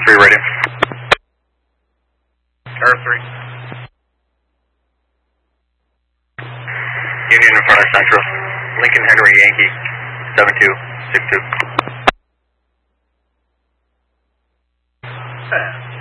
3 radio. Earth 3. Union in front of Central. Lincoln Henry Yankee 7262.